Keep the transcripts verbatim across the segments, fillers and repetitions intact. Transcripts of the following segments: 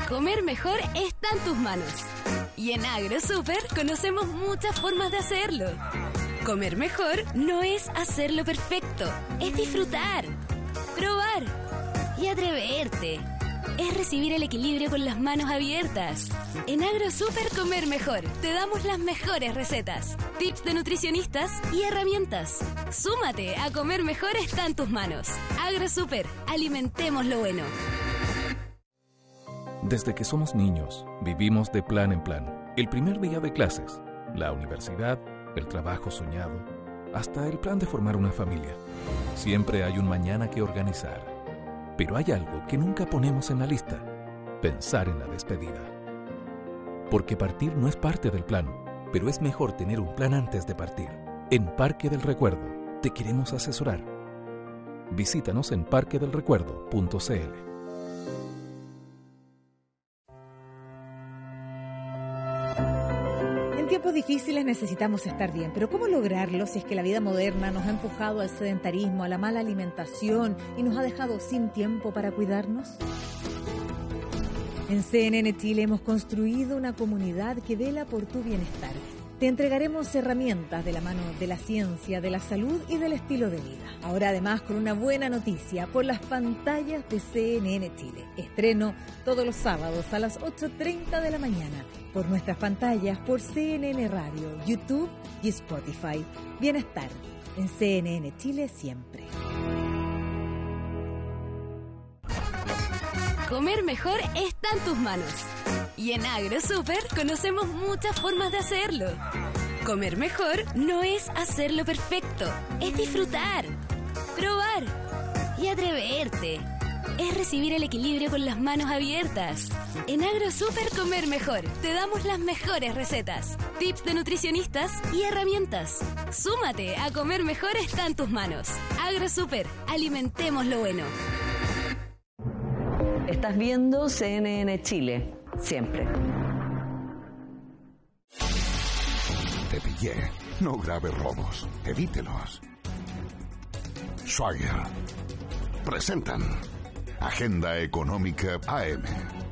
Comer mejor está en tus manos. Y en AgroSuper conocemos muchas formas de hacerlo. Comer mejor no es hacerlo perfecto, es disfrutar, probar y atreverte. Es recibir el equilibrio con las manos abiertas. En AgroSuper Comer Mejor te damos las mejores recetas, tips de nutricionistas y herramientas. Súmate a Comer Mejor está en tus manos. AgroSuper, alimentemos lo bueno. Desde que somos niños, vivimos de plan en plan. El primer día de clases, la universidad, el trabajo soñado, hasta el plan de formar una familia. Siempre hay un mañana que organizar. Pero hay algo que nunca ponemos en la lista: pensar en la despedida. Porque partir no es parte del plan, pero es mejor tener un plan antes de partir. En Parque del Recuerdo te queremos asesorar. Visítanos en parque del recuerdo punto c l. En tiempos difíciles necesitamos estar bien, pero ¿cómo lograrlo si es que la vida moderna nos ha empujado al sedentarismo, a la mala alimentación y nos ha dejado sin tiempo para cuidarnos? En C N N Chile hemos construido una comunidad que vela por tu bienestar. Te entregaremos herramientas de la mano de la ciencia, de la salud y del estilo de vida. Ahora además con una buena noticia por las pantallas de C N N Chile. Estreno todos los sábados a las ocho treinta de la mañana por nuestras pantallas, por C N N Radio, YouTube y Spotify. Bienestar en C N N Chile siempre. Comer mejor está en tus manos. Y en AgroSuper conocemos muchas formas de hacerlo. Comer mejor no es hacerlo perfecto, es disfrutar, probar y atreverte. Es recibir el equilibrio con las manos abiertas. En AgroSuper Comer Mejor te damos las mejores recetas, tips de nutricionistas y herramientas. Súmate a Comer Mejor está en tus manos. AgroSuper, alimentemos lo bueno. Estás viendo C N N Chile, siempre. Te pillé. No grave robos. Evítelos. Swagger presentan Agenda Económica A M.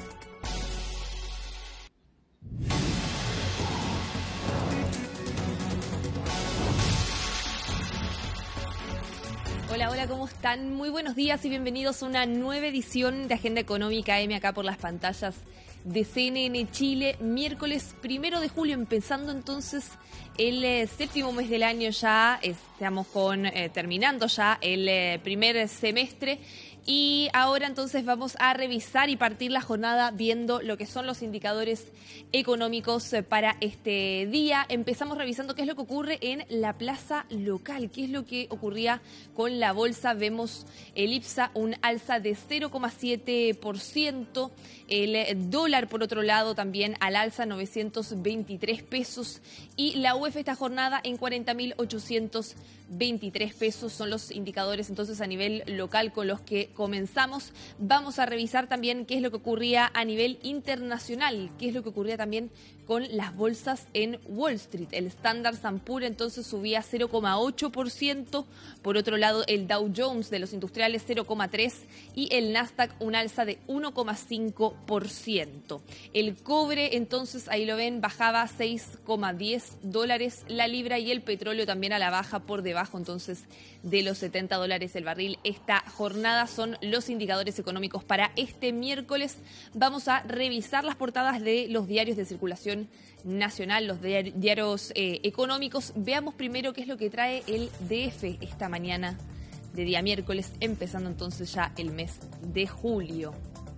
Hola, hola, ¿cómo están? Muy buenos días y bienvenidos a una nueva edición de Agenda Económica A M acá por las pantallas de C N N Chile, miércoles primero de julio, empezando entonces el eh, séptimo mes del año ya, estamos con eh, terminando ya el eh, primer semestre. Y ahora entonces vamos a revisar y partir la jornada viendo lo que son los indicadores económicos para este día. Empezamos revisando qué es lo que ocurre en la plaza local, qué es lo que ocurría con la bolsa. Vemos el IPSA un alza de cero coma siete por ciento, el dólar por otro lado también al alza, novecientos veintitrés pesos, y la U E F esta jornada en cuarenta mil ochocientos veintitrés pesos. Son los indicadores entonces a nivel local con los que comenzamos. Vamos a revisar también qué es lo que ocurría a nivel internacional, qué es lo que ocurría también con las bolsas en Wall Street. El Standard and Poor's entonces subía cero coma ocho por ciento, por otro lado el Dow Jones de los industriales cero coma tres por ciento y el Nasdaq un alza de uno coma cinco por ciento. El cobre entonces, ahí lo ven, bajaba seis coma diez dólares la libra y el petróleo también a la baja por debajo entonces de los setenta dólares el barril. Esta jornada son los indicadores económicos para este miércoles. Vamos a revisar las portadas de los diarios de circulación nacional, los diarios eh, económicos. Veamos primero qué es lo que trae el D F esta mañana de día miércoles, empezando entonces ya el mes de julio.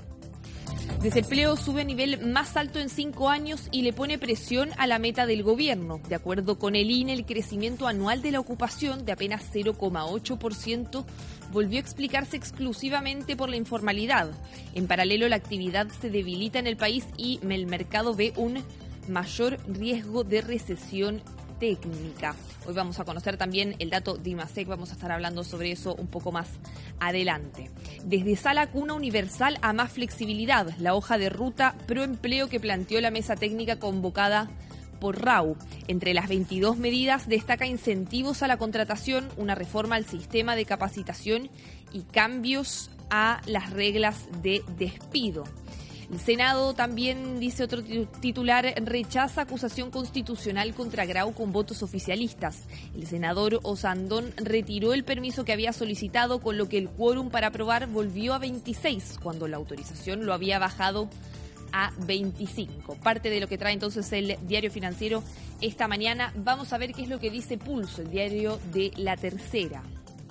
Desempleo sube a nivel más alto en cinco años y le pone presión a la meta del gobierno. De acuerdo con el I N E, el crecimiento anual de la ocupación de apenas cero coma ocho por ciento volvió a explicarse exclusivamente por la informalidad. En paralelo, la actividad se debilita en el país y el mercado ve un mayor riesgo de recesión técnica. Hoy vamos a conocer también el dato de IMASEC, vamos a estar hablando sobre eso un poco más adelante. Desde sala cuna universal a más flexibilidad, la hoja de ruta proempleo que planteó la mesa técnica convocada por R A U. Entre las veintidós medidas destaca incentivos a la contratación, una reforma al sistema de capacitación y cambios a las reglas de despido. El Senado también, dice otro titular, rechaza acusación constitucional contra Grau con votos oficialistas. El senador Osandón retiró el permiso que había solicitado, con lo que el quórum para aprobar volvió a veintiséis, cuando la autorización lo había bajado a veinticinco. Parte de lo que trae entonces el Diario Financiero esta mañana. Vamos a ver qué es lo que dice Pulso, el diario de La Tercera.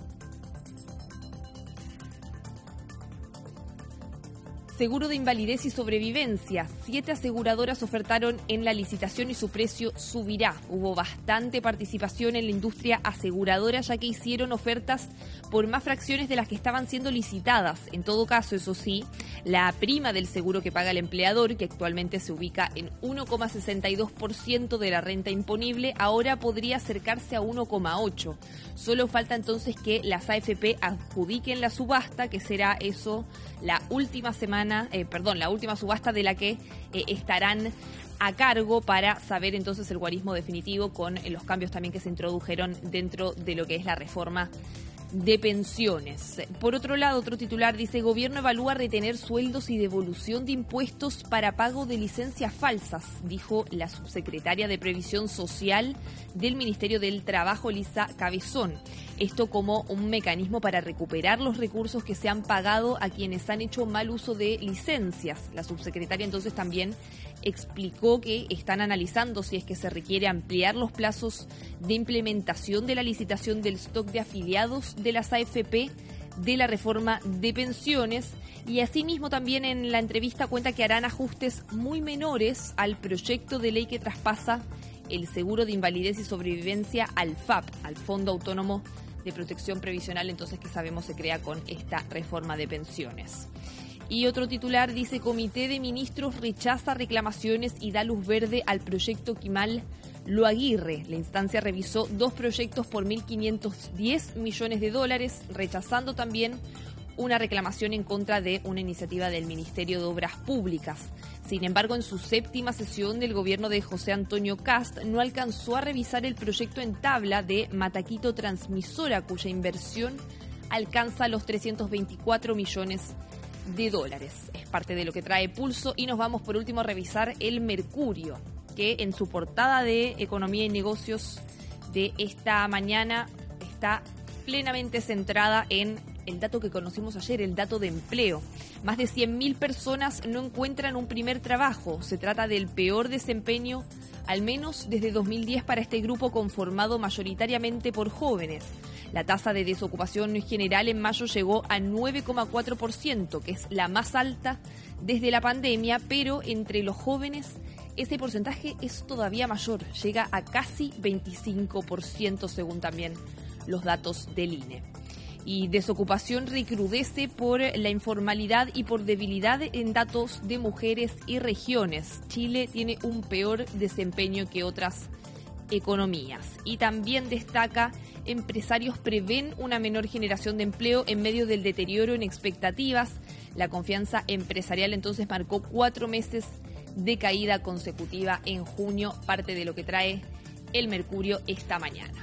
Seguro de invalidez y sobrevivencia. Siete aseguradoras ofertaron en la licitación y su precio subirá. Hubo bastante participación en la industria aseguradora, ya que hicieron ofertas por más fracciones de las que estaban siendo licitadas. En todo caso, eso sí, la prima del seguro que paga el empleador, que actualmente se ubica en uno coma sesenta y dos por ciento de la renta imponible, ahora podría acercarse a uno coma ocho por ciento. Solo falta entonces que las A F P adjudiquen la subasta, que será eso la última semana, eh, perdón, la última subasta de la que eh, estarán a cargo para saber entonces el guarismo definitivo con eh, los cambios también que se introdujeron dentro de lo que es la reforma de pensiones. Por otro lado, otro titular dice: Gobierno evalúa retener sueldos y devolución de impuestos para pago de licencias falsas, dijo la subsecretaria de Previsión Social del Ministerio del Trabajo, Lisa Cabezón. Esto como un mecanismo para recuperar los recursos que se han pagado a quienes han hecho mal uso de licencias. La subsecretaria entonces también explicó que están analizando si es que se requiere ampliar los plazos de implementación de la licitación del stock de afiliados de las A F P de la reforma de pensiones, y asimismo también en la entrevista cuenta que harán ajustes muy menores al proyecto de ley que traspasa el seguro de invalidez y sobrevivencia al F A P, al Fondo Autónomo de Protección Previsional, entonces, que sabemos se crea con esta reforma de pensiones. Y otro titular dice: Comité de Ministros rechaza reclamaciones y da luz verde al proyecto Quimal Loaguirre. La instancia revisó dos proyectos por mil quinientos diez millones de dólares, rechazando también una reclamación en contra de una iniciativa del Ministerio de Obras Públicas. Sin embargo, en su séptima sesión del gobierno de José Antonio Kast no alcanzó a revisar el proyecto en tabla de Mataquito Transmisora, cuya inversión alcanza los trescientos veinticuatro millones de dólares. Es parte de lo que trae Pulso. Y nos vamos por último a revisar el Mercurio, que en su portada de Economía y Negocios de esta mañana está plenamente centrada en el dato que conocimos ayer, el dato de empleo. Más de cien mil personas no encuentran un primer trabajo. Se trata del peor desempeño, al menos desde dos mil diez, para este grupo conformado mayoritariamente por jóvenes. La tasa de desocupación general en mayo llegó a nueve coma cuatro por ciento, que es la más alta desde la pandemia, pero entre los jóvenes ese porcentaje es todavía mayor, llega a casi veinticinco por ciento según también los datos del I N E. Y desocupación recrudece por la informalidad y por debilidad en datos de mujeres y regiones. Chile tiene un peor desempeño que otras economías. Y también destaca: empresarios prevén una menor generación de empleo en medio del deterioro en expectativas. La confianza empresarial entonces marcó cuatro meses de caída consecutiva en junio, parte de lo que trae el Mercurio esta mañana.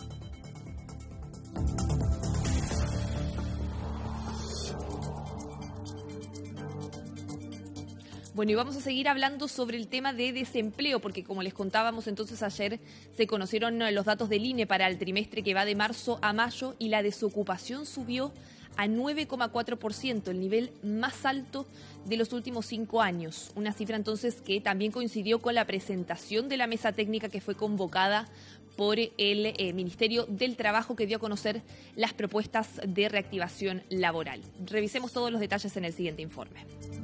Bueno, y vamos a seguir hablando sobre el tema de desempleo, porque como les contábamos entonces ayer, se conocieron los datos del I N E para el trimestre que va de marzo a mayo, y la desocupación subió a nueve coma cuatro por ciento, el nivel más alto de los últimos cinco años. Una cifra entonces que también coincidió con la presentación de la mesa técnica que fue convocada por el eh, Ministerio del Trabajo, que dio a conocer las propuestas de reactivación laboral. Revisemos todos los detalles en el siguiente informe.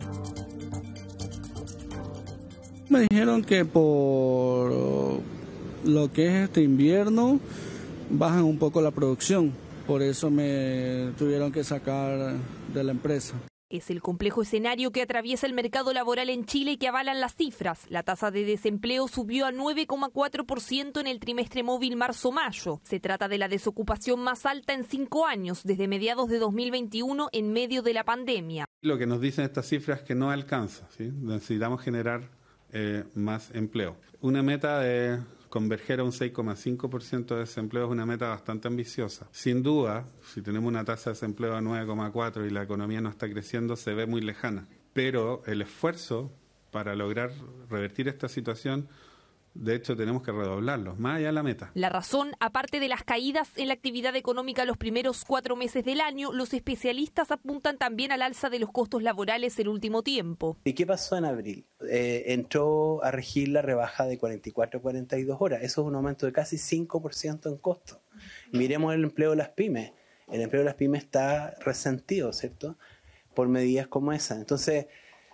Me dijeron que por lo que es este invierno bajan un poco la producción, por eso me tuvieron que sacar de la empresa. Es el complejo escenario que atraviesa el mercado laboral en Chile y que avalan las cifras. La tasa de desempleo subió a nueve coma cuatro por ciento en el trimestre móvil marzo-mayo. Se trata de la desocupación más alta en cinco años, desde mediados de dos mil veintiuno, en medio de la pandemia. Lo que nos dicen estas cifras es que no alcanza, ¿sí? Necesitamos generar eh, más empleo. Una meta de converger a un seis coma cinco por ciento de desempleo es una meta bastante ambiciosa. Sin duda, si tenemos una tasa de desempleo de nueve coma cuatro y la economía no está creciendo, se ve muy lejana. pero el esfuerzo para lograr revertir esta situación, de hecho, tenemos que redoblarlo, más allá de la meta. La razón, aparte de las caídas en la actividad económica los primeros cuatro meses del año, los especialistas apuntan también al alza de los costos laborales el último tiempo. ¿Y qué pasó en abril? Eh, entró a regir la rebaja de cuarenta y cuatro a cuarenta y dos horas. Eso es un aumento de casi cinco por ciento en costos. Miremos el empleo de las pymes. El empleo de las pymes está resentido, ¿cierto?, por medidas como esa. Entonces,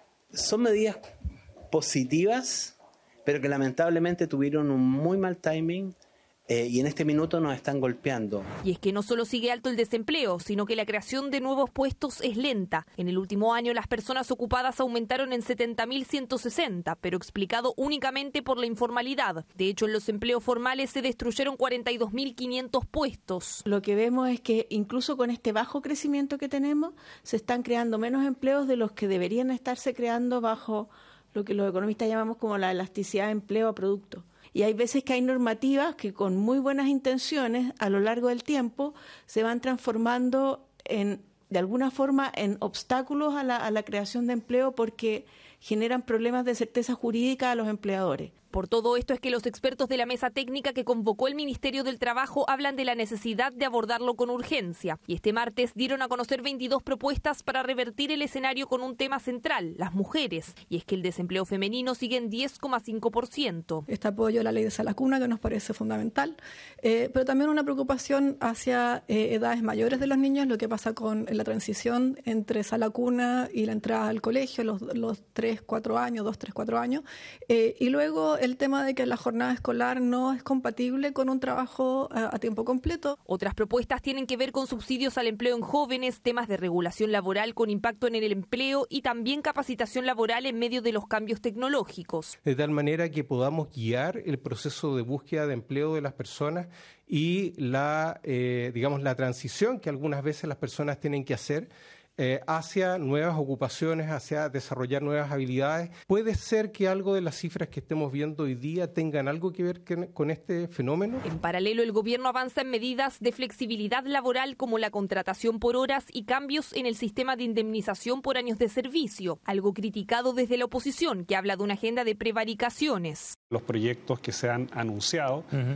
son medidas positivas, pero que lamentablemente tuvieron un muy mal timing eh, y en este minuto nos están golpeando. Y es que no solo sigue alto el desempleo, sino que la creación de nuevos puestos es lenta. En el último año las personas ocupadas aumentaron en setenta mil ciento sesenta, pero explicado únicamente por la informalidad. De hecho, en los empleos formales se destruyeron cuarenta y dos mil quinientos puestos. Lo que vemos es que incluso con este bajo crecimiento que tenemos, se están creando menos empleos de los que deberían estarse creando bajo lo que los economistas llamamos como la elasticidad de empleo a producto. Y hay veces que hay normativas que con muy buenas intenciones a lo largo del tiempo se van transformando en, de alguna forma, en obstáculos a la, a la creación de empleo porque generan problemas de certeza jurídica a los empleadores. Por todo esto es que los expertos de la mesa técnica que convocó el Ministerio del Trabajo hablan de la necesidad de abordarlo con urgencia. Y este martes dieron a conocer veintidós propuestas para revertir el escenario con un tema central, las mujeres. Y es que el desempleo femenino sigue en diez coma cinco por ciento. Este apoyo a la ley de sala cuna que nos parece fundamental, eh, pero también una preocupación hacia eh, edades mayores de los niños, lo que pasa con la transición entre sala cuna y la entrada al colegio, los, los tres, cuatro años, dos, tres, cuatro años, eh, y luego el tema de que la jornada escolar no es compatible con un trabajo a, a tiempo completo. Otras propuestas tienen que ver con subsidios al empleo en jóvenes, temas de regulación laboral con impacto en el empleo y también capacitación laboral en medio de los cambios tecnológicos. De tal manera que podamos guiar el proceso de búsqueda de empleo de las personas y la, eh, digamos, la transición que algunas veces las personas tienen que hacer Eh, hacia nuevas ocupaciones, hacia desarrollar nuevas habilidades. Puede ser que algo de las cifras que estemos viendo hoy día tengan algo que ver que, con este fenómeno. En paralelo, el gobierno avanza en medidas de flexibilidad laboral como la contratación por horas y cambios en el sistema de indemnización por años de servicio, algo criticado desde la oposición, que habla de una agenda de prevaricaciones. Los proyectos que se han anunciado uh-huh.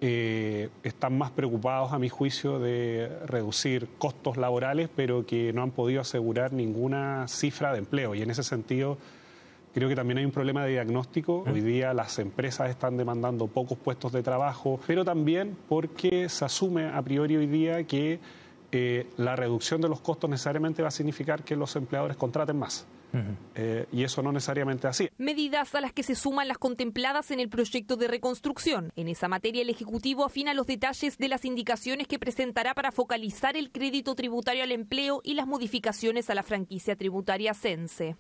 Eh, están más preocupados, a mi juicio, de reducir costos laborales, pero que no han podido asegurar ninguna cifra de empleo. Y en ese sentido, creo que también hay un problema de diagnóstico. Hoy día las empresas están demandando pocos puestos de trabajo, pero también porque se asume a priori hoy día que eh, la reducción de los costos necesariamente va a significar que los empleadores contraten más. Uh-huh. Eh, y eso no necesariamente así. Medidas a las que se suman las contempladas en el proyecto de reconstrucción. En esa materia, el Ejecutivo afina los detalles de las indicaciones que presentará para focalizar el crédito tributario al empleo y las modificaciones a la franquicia tributaria Cense.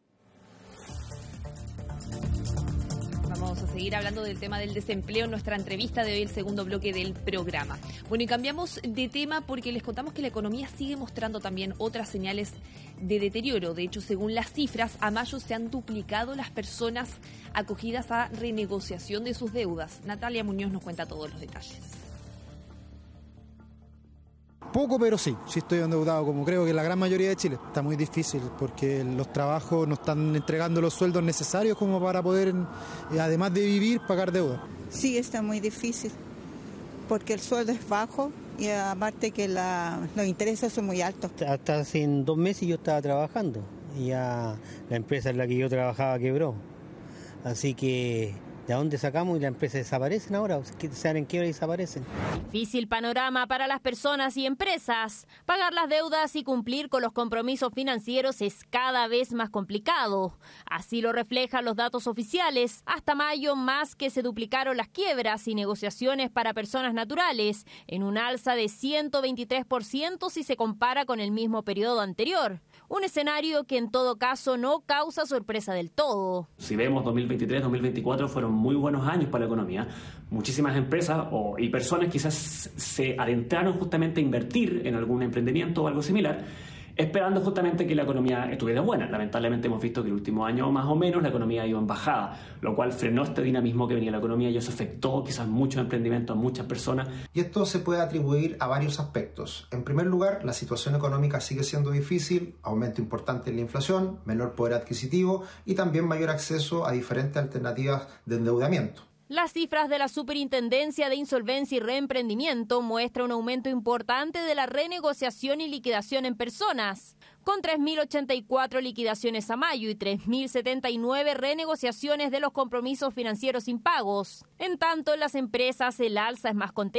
Vamos a seguir hablando del tema del desempleo en nuestra entrevista de hoy, el segundo bloque del programa. Bueno, y cambiamos de tema porque les contamos que la economía sigue mostrando también otras señales de deterioro. De hecho, según las cifras, a mayo se han duplicado las personas acogidas a renegociación de sus deudas. Natalia Muñoz nos cuenta todos los detalles. Poco, pero sí, sí estoy endeudado, como creo que la gran mayoría de Chile. Está muy difícil porque los trabajos no están entregando los sueldos necesarios como para poder, además de vivir, pagar deuda. Sí, está muy difícil porque el sueldo es bajo y aparte que la, los intereses son muy altos. Hasta hace dos meses yo estaba trabajando y ya la empresa en la que yo trabajaba quebró. Así que ¿de dónde sacamos? Y las empresas desaparecen ahora, se dan en quiebra y desaparecen. Difícil panorama para las personas y empresas. Pagar las deudas y cumplir con los compromisos financieros es cada vez más complicado. Así lo reflejan los datos oficiales. Hasta mayo, más que se duplicaron las quiebras y negociaciones para personas naturales, en un alza de ciento veintitrés por ciento si se compara con el mismo periodo anterior. Un escenario que en todo caso no causa sorpresa del todo. Si vemos dos mil veintitrés, dos mil veinticuatro fueron muy buenos años para la economía. Muchísimas empresas o, y personas quizás se adentraron justamente a invertir en algún emprendimiento o algo similar. esperando justamente que la economía estuviera buena. Lamentablemente hemos visto que el último año más o menos la economía ha ido en bajada, lo cual frenó este dinamismo que venía la economía y eso afectó quizás mucho emprendimiento a muchas personas. Y esto se puede atribuir a varios aspectos. En primer lugar, la situación económica sigue siendo difícil, aumento importante en la inflación, menor poder adquisitivo y también mayor acceso a diferentes alternativas de endeudamiento. Las cifras de la Superintendencia de Insolvencia y Reemprendimiento muestran un aumento importante de la renegociación y liquidación en personas, con tres mil ochenta y cuatro liquidaciones a mayo y tres mil setenta y nueve renegociaciones de los compromisos financieros impagos. En tanto, en las empresas el alza es más contenida.